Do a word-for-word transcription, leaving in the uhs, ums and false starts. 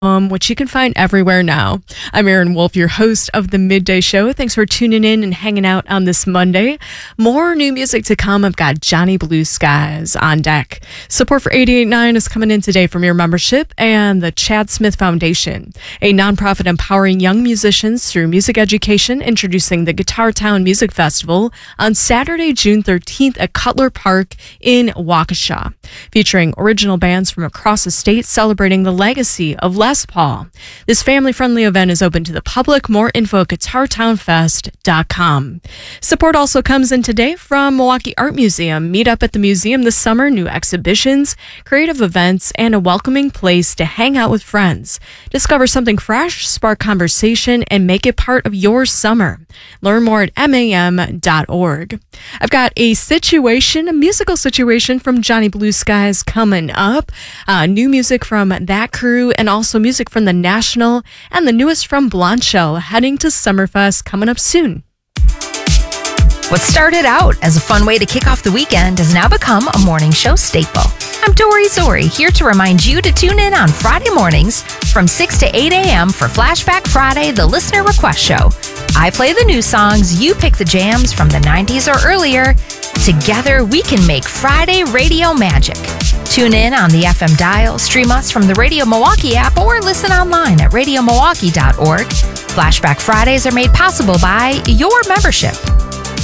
Um, which you can find everywhere now. I'm Erin Wolf, your host of the Midday Show. Thanks for tuning in and hanging out on this Monday. More new music to come. I've got Johnny Blue Skies on deck. Support for eighty-eight point nine is coming in today from your membership and the Chad Smith Foundation, a nonprofit empowering young musicians through music education, introducing the Guitar Town Music Festival on Saturday, June thirteenth at Cutler Park in Waukesha, featuring original bands from across the state celebrating the legacy of Les Paul. This family-friendly event is open to the public. More info at guitar town fest dot com. Support also comes in today from Milwaukee Art Museum. Meet up at the museum this summer, new exhibitions, creative events, and a welcoming place to hang out with friends. Discover something fresh, spark conversation, and make it part of your summer. Learn more at M A M dot org. I've got a situation, a musical situation from Johnny Blue Skies coming up. Uh, new music from that crew, and also music from the National, and the newest from Blonde Shell heading to Summerfest coming up soon. What started out as a fun way to kick off the weekend has now become a morning show staple. I'm Dory Zori, here to remind you to tune in on Friday mornings from six to eight a.m. for Flashback Friday, the listener request show. I play the new songs, you pick the jams from the nineties or earlier. Together, we can make Friday radio magic. Tune in on the F M dial, stream us from the Radio Milwaukee app, or listen online at radio milwaukee dot org. Flashback Fridays are made possible by your membership.